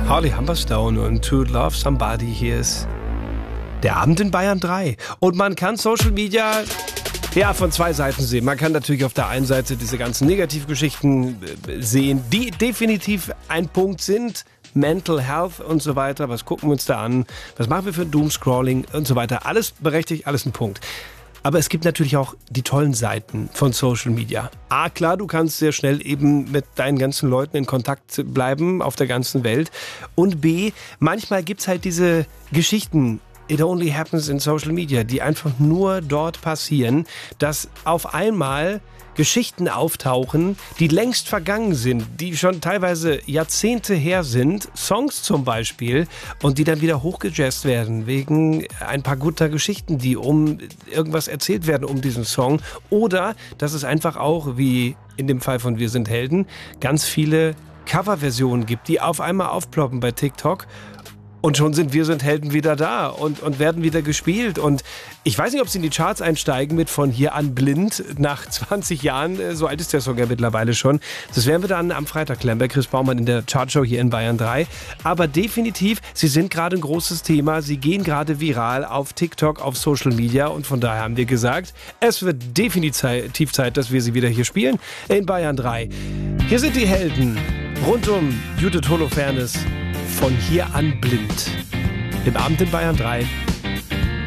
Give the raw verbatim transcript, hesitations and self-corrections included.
Harley Humberstone und To Love Somebody. Hier ist der Abend in Bayern drei. Und man kann Social Media ja von zwei Seiten sehen. Man kann natürlich auf der einen Seite diese ganzen Negativgeschichten sehen, die definitiv ein Punkt sind. Mental Health und so weiter. Was gucken wir uns da an? Was machen wir für Doomscrolling und so weiter? Alles berechtigt, alles ein Punkt. Aber es gibt natürlich auch die tollen Seiten von Social Media. A, klar, du kannst sehr schnell eben mit deinen ganzen Leuten in Kontakt bleiben auf der ganzen Welt. Und B, manchmal gibt es halt diese Geschichten, it only happens in Social Media, die einfach nur dort passieren, dass auf einmal Geschichten auftauchen, die längst vergangen sind, die schon teilweise Jahrzehnte her sind, Songs zum Beispiel, und die dann wieder hochgejazzt werden wegen ein paar guter Geschichten, die um irgendwas erzählt werden um diesen Song. Oder dass es einfach auch, wie in dem Fall von Wir sind Helden, ganz viele Coverversionen gibt, die auf einmal aufploppen bei TikTok. Und schon sind Wir sind Helden wieder da und, und werden wieder gespielt. Und ich weiß nicht, ob sie in die Charts einsteigen mit Von hier an blind nach zwanzig Jahren. So alt ist der Song ja mittlerweile schon. Das werden wir dann am Freitag klären bei Chris Baumann in der Chartshow hier in Bayern drei. Aber definitiv, sie sind gerade ein großes Thema. Sie gehen gerade viral auf TikTok, auf Social Media. Und von daher haben wir gesagt, es wird definitiv Zeit, dass wir sie wieder hier spielen in Bayern drei. Hier sind die Helden rund um Judith Holofernes. Von hier an blind. Im Abend in Bayern drei.